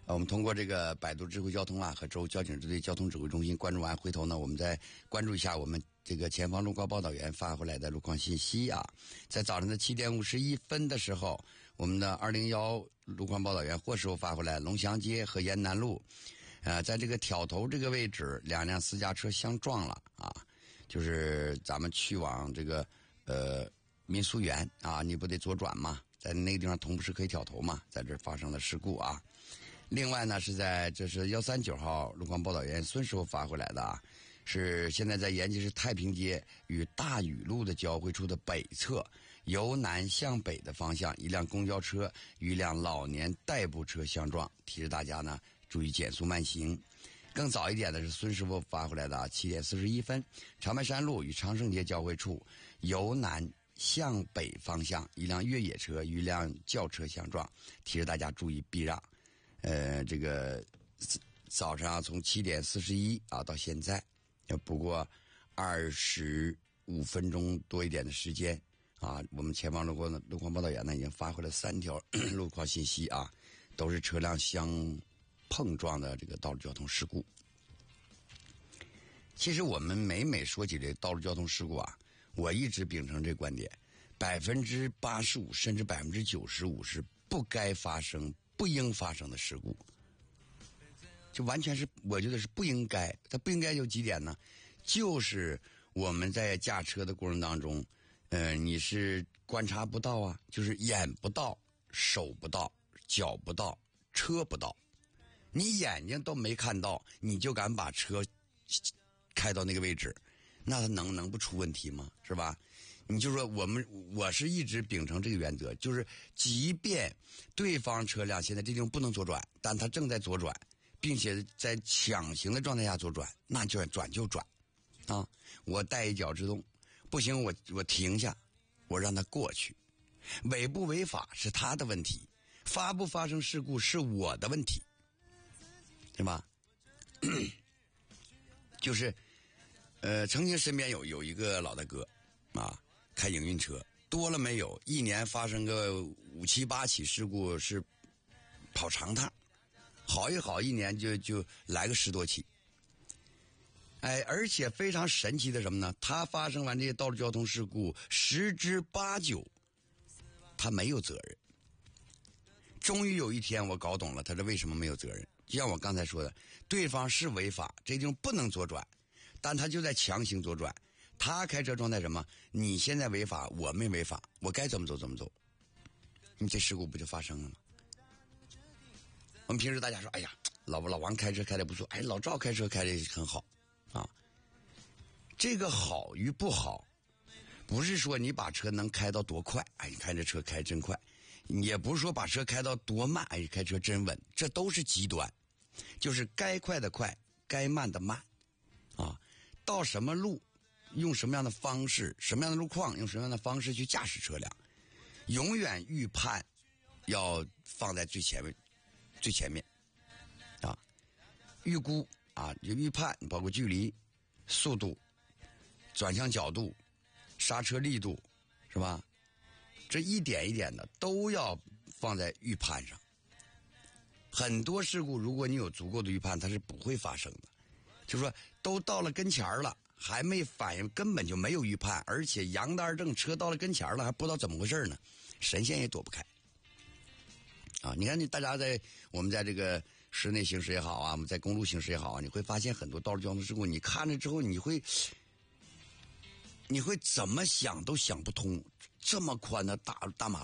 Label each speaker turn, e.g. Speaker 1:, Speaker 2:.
Speaker 1: 我们通过这个百度智慧交通啊和州交警支队交通指挥中心关注完，回头呢我们再关注一下我们这个前方路况报道员发回来的路况信息啊。在早晨的7点51分的时候，我们的201路况报道员霍师傅发回来，龙祥街和沿南路在这个挑头这个位置2辆私家车相撞了啊，就是咱们去往这个民俗园啊，你不得左转吗？在那个地方同时可以挑头嘛，在这发生了事故啊。另外呢，这是139号路况报道员孙师傅发回来的啊，是现在在延吉市太平街与大禹路的交汇处的北侧，由南向北的方向，一辆公交车与一辆老年代步车相撞，提示大家呢注意减速慢行。更早一点的是孙师傅发回来的7点41分，长白山路与长盛街交汇处，由南向北方向，一辆越野车与一辆轿车相撞，提示大家注意避让。这个早上从7点41啊到现在，不过25分钟多一点的时间啊，我们前方路况报道员呢已经发回了3条路况信息啊，都是车辆相碰撞的这个道路交通事故。其实我们每说起这道路交通事故啊，我一直秉承这个观点，85%甚至95%是不该发生、不应发生的事故，就完全是我觉得是不应该。它不应该有几点呢？就是我们在驾车的过程当中，你是观察不到啊，就是眼不到、手不到、脚不到、车不到，你眼睛都没看到，你就敢把车开到那个位置，那它能不出问题吗？是吧？你就说我是一直秉承这个原则，就是即便对方车辆现在这地方不能左转，但他正在左转，并且在抢行的状态下左转，那就转就转啊！我带一脚制动，不行我停下，我让他过去。违不违法是他的问题，发不发生事故是我的问题，对吧？就是曾经身边有一个老大哥啊，开营运车多了没有，一年发生个5、7、8起事故是跑长趟，好一好一年就来个10多起。而且非常神奇的什么呢？他发生完这些道路交通事故10之8、9他没有责任。终于有一天我搞懂了他是为什么没有责任。就像我刚才说的，对方是违法，这地方不能左转，但他就在强行左转。他开车状态什么？你现在违法，我没违法，我该怎么走怎么走，你这事故不就发生了吗？我们平时大家说，哎呀，老王开车开得不错，老赵开车开得很好啊。这个好与不好，不是说你把车能开到多快，你看这车开真快，也不是说把车开到多慢，开车真稳，这都是极端，就是该快的快，该慢的慢啊。到什么路用什么样的方式，什么样的路况用什么样的方式去驾驶车辆，永远预判要放在最前面啊。预估啊，就预判包括距离、速度、转向角度、刹车力度，是吧？这一点一点的都要放在预判上。很多事故如果你有足够的预判，它是不会发生的。就是说都到了跟前了，还没反应，根本就没有预判，而且杨单正车到了跟前了，还不知道怎么回事呢，神仙也躲不开啊！你看大家我们在这个室内行驶也好啊，我们在公路行驶也好啊，你会发现很多道路交通事故，你看了之后你会怎么想都想不通，这么宽的大马